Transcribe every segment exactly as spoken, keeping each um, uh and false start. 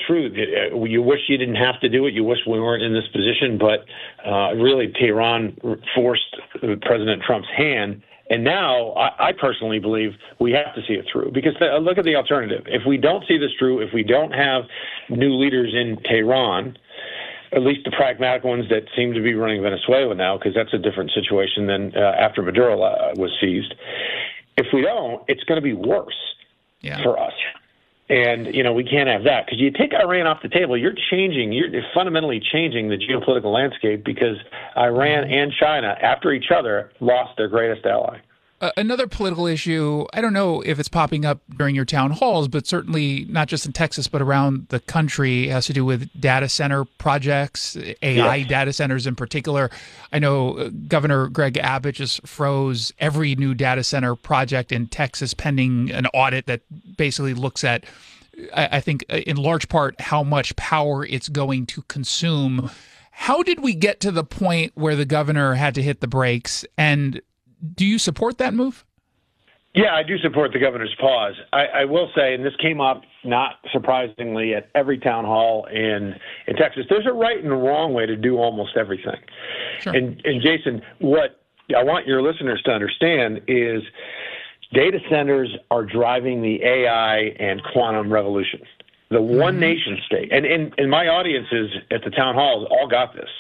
true. You wish you didn't have to do it. You wish we weren't in this position. But uh, really, Tehran forced President Trump's hand. And now I, I personally believe we have to see it through, because the, look at the alternative. If we don't see this through, if we don't have new leaders in Tehran, at least the pragmatic ones that seem to be running Venezuela now, because that's a different situation than uh, after Maduro uh, was seized. If we don't, it's going to be worse yeah. for us. And, you know, we can't have that, because you take Iran off the table, you're changing, you're fundamentally changing the geopolitical landscape, because Iran and China, after each other, lost their greatest ally. Uh, another political issue, I don't know if it's popping up during your town halls, but certainly not just in Texas, but around the country, has to do with data center projects, A I yes. data centers in particular. I know Governor Greg Abbott just froze every new data center project in Texas pending an audit that basically looks at, I, I think, in large part, how much power it's going to consume. How did we get to the point where the governor had to hit the brakes? And do you support that move? Yeah, I do support the governor's pause. I, I will say, and this came up, not surprisingly, at every town hall in, in Texas, there's a right and a wrong way to do almost everything. Sure. And, and Jason, what I want your listeners to understand is data centers are driving the A I and quantum revolution. The one nation state, and, and, and my audiences at the town halls all got this.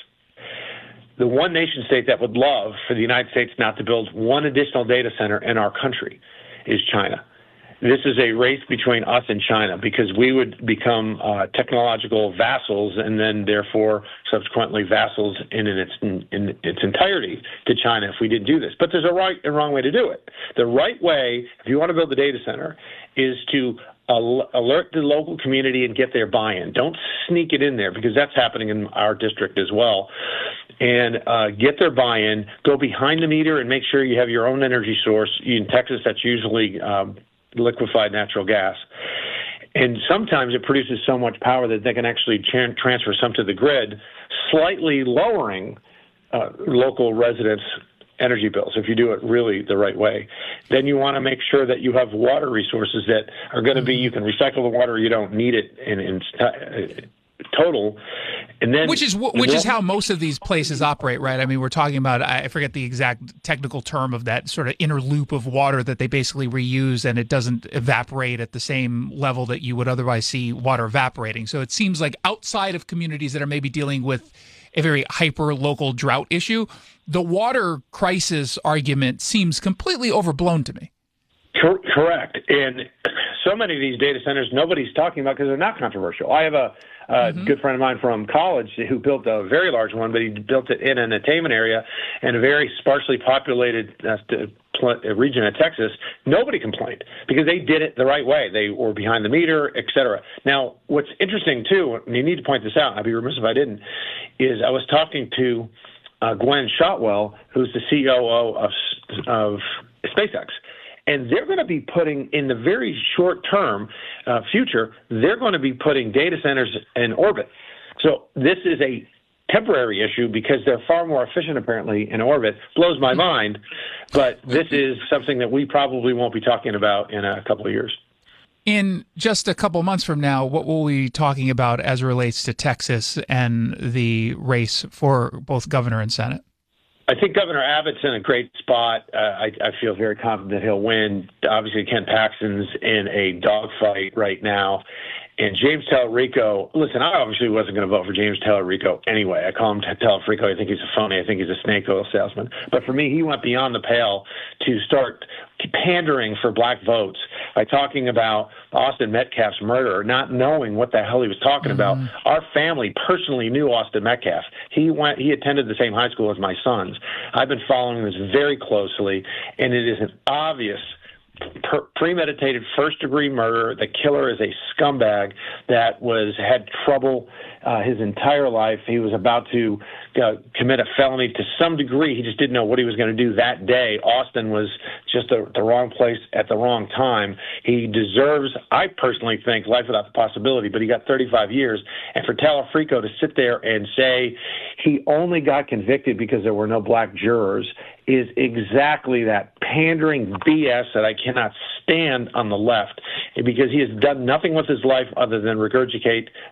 The one nation state that would love for the United States not to build one additional data center in our country is China. This is a race between us and China, because we would become uh, technological vassals, and then therefore subsequently vassals in, in, its, in, in its entirety to China if we didn't do this. But there's a right and wrong way to do it. The right way, if you want to build a data center, is to al- alert the local community and get their buy-in. Don't sneak it in there, because that's happening in our district as well. And uh, get their buy-in, go behind the meter and make sure you have your own energy source. In Texas, that's usually um, liquefied natural gas. And sometimes it produces so much power that they can actually tra- transfer some to the grid, slightly lowering uh, local residents' energy bills if you do it really the right way. Then you want to make sure that you have water resources that are going to be, you can recycle the water, you don't need it in, in uh, total. And then, which is which is how most of these places operate, right? I mean, we're talking about, I forget the exact technical term of that sort of inner loop of water that they basically reuse, and it doesn't evaporate at the same level that you would otherwise see water evaporating. So it seems like outside of communities that are maybe dealing with a very hyper-local drought issue, the water crisis argument seems completely overblown to me. Cor- correct. And so many of these data centers nobody's talking about because they're not controversial. I have a, a mm-hmm. good friend of mine from college who built a very large one, but he built it in an attainment area in a very sparsely populated uh, pl- region of Texas. Nobody complained because they did it the right way. They were behind the meter, et cetera. Now, what's interesting, too, and you need to point this out, I'd be remiss if I didn't, is I was talking to uh, Gwen Shotwell, who's the C O O of, of SpaceX. And they're going to be putting, in the very short term uh, future, they're going to be putting data centers in orbit. So this is a temporary issue because they're far more efficient, apparently, in orbit. Blows my mind. But this is something that we probably won't be talking about in a couple of years. In just a couple months from now, what will we be talking about as it relates to Texas and the race for both governor and Senate? I think Governor Abbott's in a great spot. Uh, I, I feel very confident he'll win. Obviously, Ken Paxton's in a dogfight right now. And James Tallarico, listen, I obviously wasn't going to vote for James Tallarico anyway. I call him Tallarico. I think he's a phony. I think he's a snake oil salesman. But for me, he went beyond the pale to start pandering for black votes by talking about Austin Metcalf's murder, not knowing what the hell he was talking mm-hmm. about. Our family personally knew Austin Metcalf. He went. He attended the same high school as my sons. I've been following this very closely, and it is an obvious Per- premeditated first-degree murder. The killer is a scumbag that was had trouble uh, his entire life. He was about to uh, commit a felony to some degree. He just didn't know what he was going to do that day. Austin was just the, the wrong place at the wrong time. He deserves, I personally think, life without the possibility, but he got thirty-five years. And for Tallarico to sit there and say he only got convicted because there were no black jurors is exactly that pandering B S that I cannot stand on the left, because he has done nothing with his life other than regurgitate